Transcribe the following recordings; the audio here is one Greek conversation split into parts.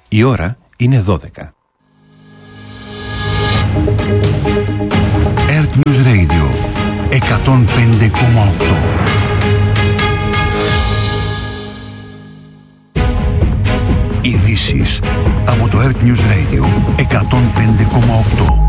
Η ώρα είναι 12. Earth News Radio 105,8. Ειδήσεις από το Earth News Radio 105,8.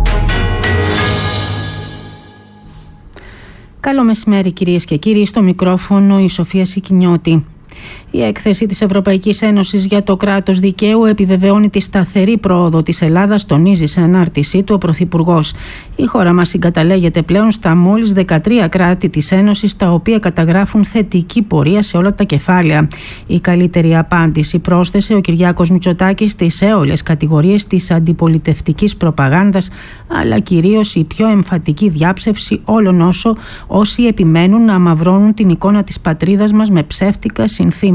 Καλό μεσημέρι κυρίες και κύριοι, στο μικρόφωνο η Σοφία Σικινιώτη. Η έκθεση της Ευρωπαϊκής Ένωσης για το κράτος δικαίου επιβεβαιώνει τη σταθερή πρόοδο της Ελλάδας, τονίζει σε ανάρτησή του ο Πρωθυπουργός. Η χώρα μας συγκαταλέγεται πλέον στα μόλις 13 κράτη της Ένωσης, τα οποία καταγράφουν θετική πορεία σε όλα τα κεφάλαια. Η καλύτερη απάντηση, πρόσθεσε ο Κυριάκος Μητσοτάκης, στις έολες κατηγορίες της αντιπολιτευτικής προπαγάνδας, αλλά κυρίως η πιο εμφατική διάψευση όλων όσοι επιμένουν να αμαυρώνουν την εικόνα της πατρίδας μας με ψεύτικα συνθήματα.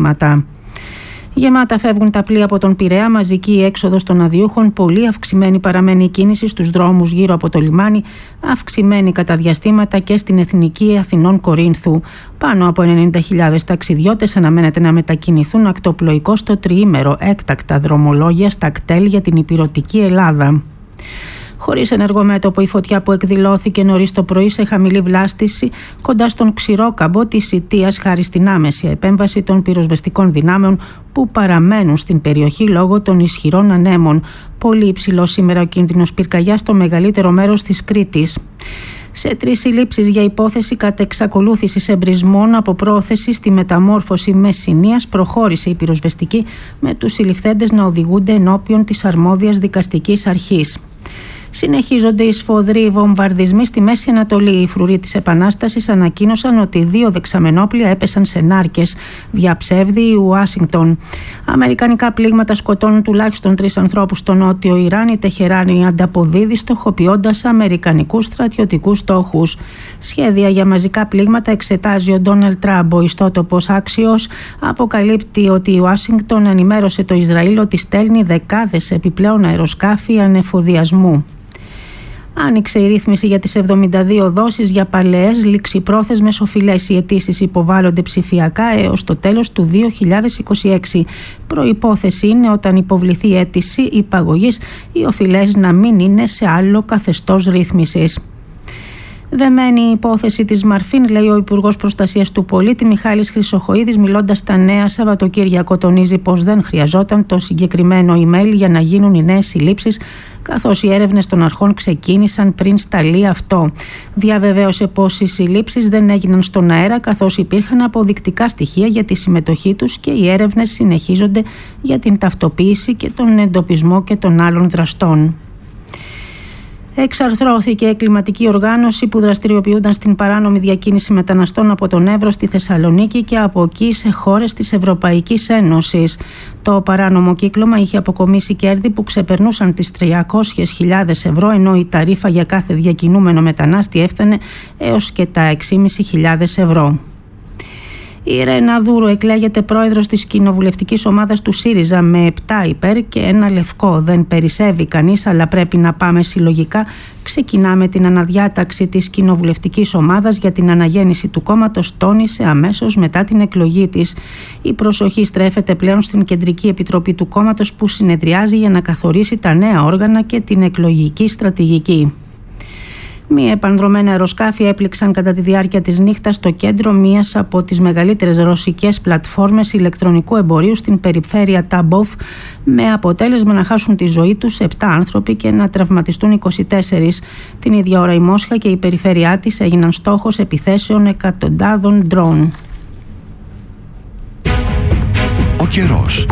Γεμάτα φεύγουν τα πλοία από τον Πειραιά, μαζική έξοδος των αδιούχων, πολύ αυξημένη παραμένει η κίνηση στους δρόμους γύρω από το λιμάνι, αυξημένη κατά διαστήματα και στην Εθνική Αθηνών Κορίνθου. Πάνω από 90.000 ταξιδιώτες αναμένεται να μετακινηθούν ακτοπλοϊκώς στο τριήμερο έκτακτα δρομολόγια στα κτέλ για την ηπειρωτική Ελλάδα. Χωρίς ενεργό μέτωπο, η φωτιά που εκδηλώθηκε νωρίς το πρωί σε χαμηλή βλάστηση κοντά στον Ξηρόκαμπο της Ιττίας, χάρη στην άμεση επέμβαση των πυροσβεστικών δυνάμεων που παραμένουν στην περιοχή λόγω των ισχυρών ανέμων. Πολύ υψηλό σήμερα ο κίνδυνος πυρκαγιάς στο μεγαλύτερο μέρος της Κρήτης. Σε 3 συλλήψεις για υπόθεση κατεξακολούθησης εμπρισμών από πρόθεση στη μεταμόρφωση Μεσσηνίας προχώρησε η πυροσβεστική, με τους συλληφθέντες να οδηγούνται ενώπιον της αρμόδιας δικαστικής αρχής. Συνεχίζονται οι σφοδροί βομβαρδισμοί στη Μέση Ανατολή. Οι φρουροί της Επανάστασης ανακοίνωσαν ότι 2 δεξαμενόπλια έπεσαν σε νάρκες, διαψεύδει η Ουάσιγκτον. Αμερικανικά πλήγματα σκοτώνουν τουλάχιστον 3 ανθρώπους στο νότιο Ιράν. Η Τεχεράνη ανταποδίδει, στοχοποιώντας αμερικανικούς στρατιωτικούς στόχους. Σχέδια για μαζικά πλήγματα εξετάζει ο Ντόναλντ Τραμπ. Ο ιστότοπος Axios αποκαλύπτει ότι η Ουάσιγκτον ενημέρωσε το Ισραήλ ότι στέλνει δεκάδες επιπλέον αεροσκάφη ανεφοδιασμού. Άνοιξε η ρύθμιση για τις 72 δόσεις για παλαιές ληξιπρόθεσμες οφειλές. Οι αιτήσεις υποβάλλονται ψηφιακά έως το τέλος του 2026. Προϋπόθεση είναι, όταν υποβληθεί η αίτηση υπαγωγής, οι οφειλές να μην είναι σε άλλο καθεστώς ρύθμισης. Δεμένη η υπόθεση της Μαρφίν, λέει ο Υπουργός Προστασίας του Πολίτη Μιχάλης Χρυσοχοΐδης, μιλώντας στα Νέα Σαββατοκύριακο. Τονίζει πως δεν χρειαζόταν το συγκεκριμένο email για να γίνουν οι νέες συλλήψεις, καθώς οι έρευνες των αρχών ξεκίνησαν πριν σταλεί αυτό. Διαβεβαίωσε πως οι συλλήψεις δεν έγιναν στον αέρα, καθώς υπήρχαν αποδεικτικά στοιχεία για τη συμμετοχή τους και οι έρευνες συνεχίζονται για την ταυτοποίηση και τον εντοπισμό και των άλλων δραστών. Εξαρθρώθηκε η κλιματική οργάνωση που δραστηριοποιούνταν στην παράνομη διακίνηση μεταναστών από τον Εύρο στη Θεσσαλονίκη και από εκεί σε χώρες της Ευρωπαϊκής Ένωσης. Το παράνομο κύκλωμα είχε αποκομίσει κέρδη που ξεπερνούσαν τις 300.000 ευρώ, ενώ η ταρίφα για κάθε διακινούμενο μετανάστη έφτανε έως και τα 6.500 ευρώ. Η Ρένα Δούρου εκλέγεται πρόεδρος της κοινοβουλευτικής ομάδας του ΣΥΡΙΖΑ με 7 υπέρ και 1 λευκό. Δεν περισσεύει κανείς, αλλά πρέπει να πάμε συλλογικά. Ξεκινάμε την αναδιάταξη της κοινοβουλευτικής ομάδας για την αναγέννηση του κόμματος, τόνισε αμέσως μετά την εκλογή της. Η προσοχή στρέφεται πλέον στην Κεντρική Επιτροπή του κόμματος, που συνεδριάζει για να καθορίσει τα νέα όργανα και την εκλογική στρατηγική. Μία επανδρομένα αεροσκάφη έπληξαν κατά τη διάρκεια της νύχτας στο κέντρο μίας από τις μεγαλύτερες ρωσικές πλατφόρμες ηλεκτρονικού εμπορίου στην περιφέρεια Ταμπόφ, με αποτέλεσμα να χάσουν τη ζωή τους 7 άνθρωποι και να τραυματιστούν 24. Την ίδια ώρα η Μόσχα και η περιφέρειά της έγιναν στόχος επιθέσεων εκατοντάδων ντρόουν. Ο καιρός.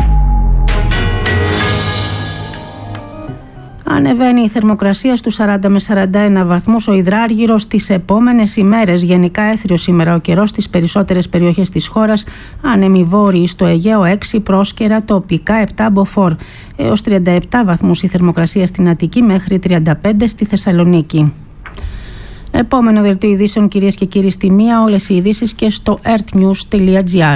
Ανεβαίνει η θερμοκρασία στους 40 με 41 βαθμούς ο υδράργυρος τις επόμενες ημέρες. Γενικά έθριο σήμερα ο καιρός στις περισσότερες περιοχές της χώρας. Άνεμοι βόρειοι στο Αιγαίο 6, πρόσκαιρα τοπικά 7 μποφόρ. Έως 37 βαθμούς η θερμοκρασία στην Αττική, μέχρι 35 στη Θεσσαλονίκη. Επόμενο δελτίο ειδήσεων, κυρίες και κύριοι, στη 1. Όλες οι ειδήσεις και στο earthnews.gr.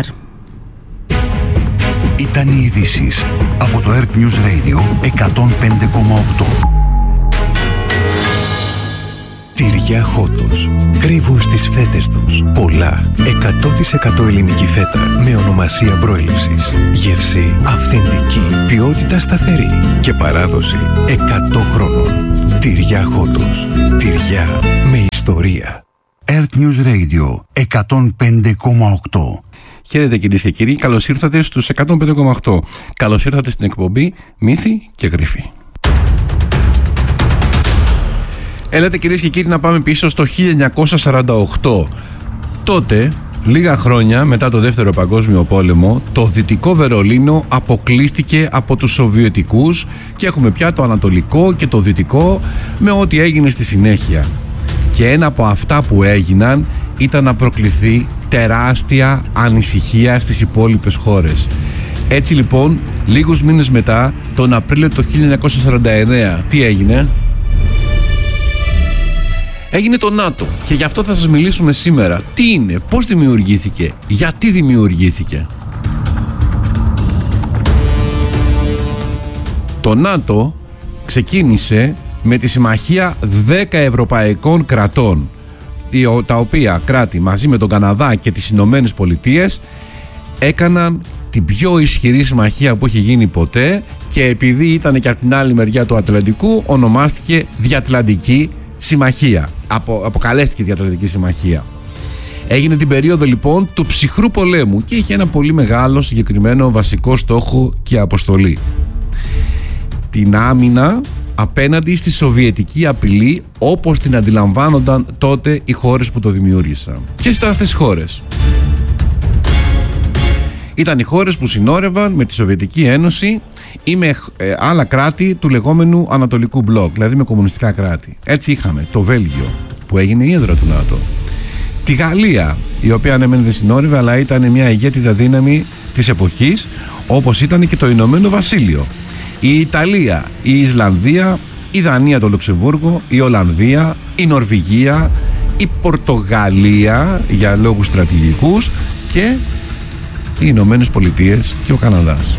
Ήταν οι ειδήσεις από το Earth News Radio 105,8. Τυριά Χότος. Κρύβουν στις φέτες τους πολλά 100% ελληνική φέτα με ονομασία προέλευσης. Γεύση αυθεντική, ποιότητα σταθερή και παράδοση 100 χρόνων. Τυριά Χότος. Τυριά με ιστορία. Earth News Radio 105,8. Χαίρετε κυρίες και κύριοι, καλώς ήρθατε στους 105,8. Καλώς ήρθατε στην εκπομπή Μύθοι και Γρίφοι. Έλατε κυρίες και κύριοι να πάμε πίσω στο 1948. Τότε, λίγα χρόνια μετά το Δεύτερο Παγκόσμιο Πόλεμο, το Δυτικό Βερολίνο αποκλείστηκε από τους Σοβιετικούς και έχουμε πια το Ανατολικό και το Δυτικό με ό,τι έγινε στη συνέχεια. Και ένα από αυτά που έγιναν ήταν να προκληθεί τεράστια ανησυχία στις υπόλοιπες χώρες. Έτσι λοιπόν, λίγους μήνες μετά, τον Απρίλιο του 1949, τι έγινε? Έγινε το ΝΑΤΟ και γι' αυτό θα σας μιλήσουμε σήμερα. Τι είναι, πώς δημιουργήθηκε, γιατί δημιουργήθηκε. Το ΝΑΤΟ ξεκίνησε με τη συμμαχία 10 ευρωπαϊκών κρατών, τα οποία κράτη μαζί με τον Καναδά και τις Ηνωμένες Πολιτείες έκαναν την πιο ισχυρή συμμαχία που έχει γίνει ποτέ και επειδή ήταν και από την άλλη μεριά του Ατλαντικού ονομάστηκε Διατλαντική Συμμαχία. Αποκαλέστηκε Διατλαντική Συμμαχία. Έγινε την περίοδο λοιπόν του ψυχρού πολέμου και είχε ένα πολύ μεγάλο συγκεκριμένο βασικό στόχο και αποστολή. Την άμυνα απέναντι στη σοβιετική απειλή όπως την αντιλαμβάνονταν τότε οι χώρες που το δημιούργησαν. Ποιες ήταν αυτές οι χώρες? Ήταν οι χώρες που συνόρευαν με τη Σοβιετική Ένωση ή με άλλα κράτη του λεγόμενου Ανατολικού Μπλοκ, δηλαδή με κομμουνιστικά κράτη. Έτσι είχαμε το Βέλγιο που έγινε η έδρα του ΝΑΤΟ, τη Γαλλία η οποία ναι μεν δεν συνόρευε αλλά ήταν μια ηγέτιδα δύναμη της εποχής, όπως ήταν και το Ηνωμένο Βασίλειο, η Ιταλία, η Ισλανδία, η Δανία, το Λουξεμβούργο, η Ολλανδία, η Νορβηγία, η Πορτογαλία για λόγους στρατηγικούς και οι Ηνωμένες Πολιτείες και ο Καναδάς.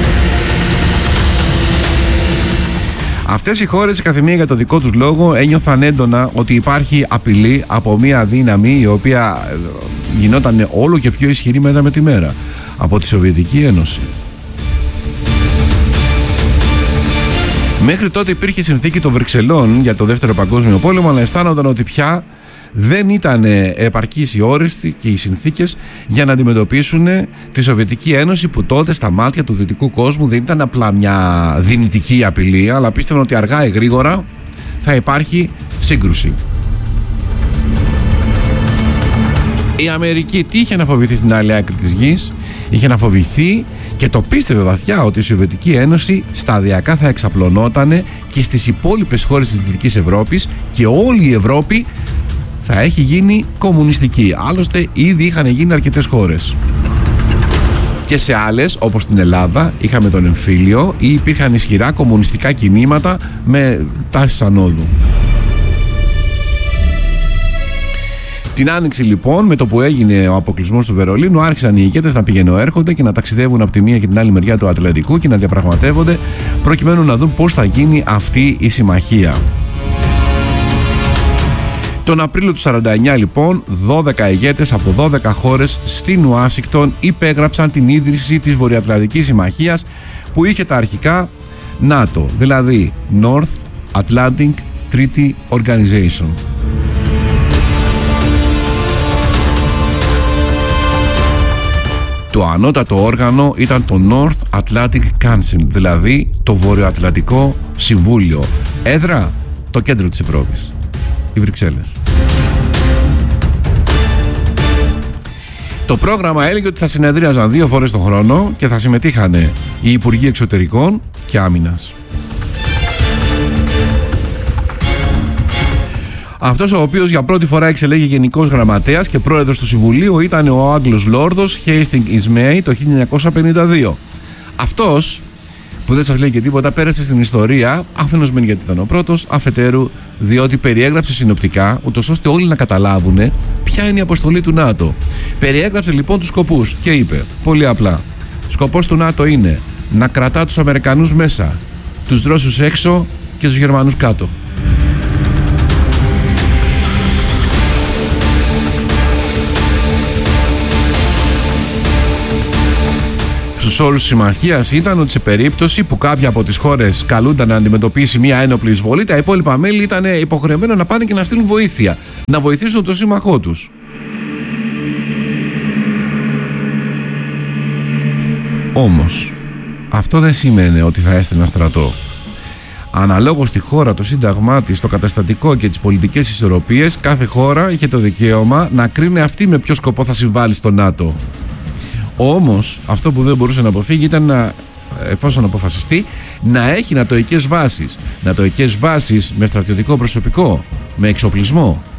Αυτές οι χώρες, η καθεμία για το δικό τους λόγο, ένιωθαν έντονα ότι υπάρχει απειλή από μια δύναμη η οποία γινόταν όλο και πιο ισχυρή μέρα με τη μέρα, από τη Σοβιετική Ένωση. Μέχρι τότε υπήρχε η συνθήκη των Βρυξελών για το Δεύτερο Παγκόσμιο Πόλεμο, αλλά αισθάνονταν ότι πια δεν ήταν επαρκείς οι όρες και οι συνθήκες για να αντιμετωπίσουν τη Σοβιετική Ένωση, που τότε στα μάτια του δυτικού κόσμου δεν ήταν απλά μια δυνητική απειλή, αλλά πίστευαν ότι αργά ή γρήγορα θα υπάρχει σύγκρουση. Η Αμερική τι είχε να φοβηθεί στην άλλη άκρη της γης? Είχε να φοβηθεί και το πίστευε βαθιά ότι η Σοβιετική Ένωση σταδιακά θα εξαπλωνότανε και στις υπόλοιπες χώρες της Δυτικής Ευρώπης και όλη η Ευρώπη θα έχει γίνει κομμουνιστική. Άλλωστε ήδη είχαν γίνει αρκετές χώρες. Και σε άλλες, όπως στην Ελλάδα, είχαμε τον εμφύλιο ή υπήρχαν ισχυρά κομμουνιστικά κινήματα με τάσεις ανόδου. Την Άνοιξη λοιπόν, με το που έγινε ο αποκλεισμός του Βερολίνου, άρχισαν οι ηγέτες να πηγαίνουν-έρχονται και να ταξιδεύουν από τη μία και την άλλη μεριά του Ατλαντικού και να διαπραγματεύονται προκειμένου να δουν πώς θα γίνει αυτή η συμμαχία. Τον Απρίλιο του 49 λοιπόν, 12 ηγέτες από 12 χώρες στην Ουάσιγκτον υπέγραψαν την ίδρυση της Βορειοατλαντικής Συμμαχίας, που είχε τα αρχικά ΝΑΤΟ, δηλαδή North Atlantic Treaty Organization. Το ανώτατο όργανο ήταν το North Atlantic Council, δηλαδή το Βορειοατλαντικό Συμβούλιο. Έδρα, το κέντρο της Ευρώπης, οι Βρυξέλλες. Το πρόγραμμα έλεγε ότι θα συνεδρίαζαν 2 φορές τον χρόνο και θα συμμετείχαν οι Υπουργοί Εξωτερικών και Άμυνας. Αυτός ο οποίος για πρώτη φορά εξελέγει γενικός γραμματέας και πρόεδρος του Συμβουλίου ήταν ο Άγγλος Λόρδος Χέιστινγκ Ισμέη το 1952. Αυτός, που δεν σας λέει και τίποτα, πέρασε στην ιστορία, αφενός μεν γιατί ήταν ο πρώτος, αφετέρου διότι περιέγραψε συνοπτικά, ούτως ώστε όλοι να καταλάβουν ποια είναι η αποστολή του ΝΑΤΟ. Περιέγραψε λοιπόν τους σκοπούς και είπε πολύ απλά: σκοπός του ΝΑΤΟ είναι να κρατά τους Αμερικανούς μέσα, τους Ρώσους έξω και τους Γερμανούς κάτω. στους όρους της συμμαχίας ήταν ότι σε περίπτωση που κάποια από τις χώρες καλούνταν να αντιμετωπίσει μια ένοπλη εισβολή, τα υπόλοιπα μέλη ήταν υποχρεωμένα να πάνε και να στείλουν βοήθεια, να βοηθήσουν τον σύμμαχό τους. Όμως, αυτό δεν σημαίνει ότι θα έστειλαν στρατό. Αναλόγως στη χώρα, το σύνταγμά της, το καταστατικό και τις πολιτικές ισορροπίες, κάθε χώρα είχε το δικαίωμα να κρίνει αυτή με ποιο σκοπό θα συμβάλλει στο ΝΑΤΟ. Όμως, αυτό που δεν μπορούσε να αποφύγει ήταν, εφόσον αποφασιστεί, να έχει νατοικές βάσεις. Νατοικές βάσεις με στρατιωτικό προσωπικό, με εξοπλισμό.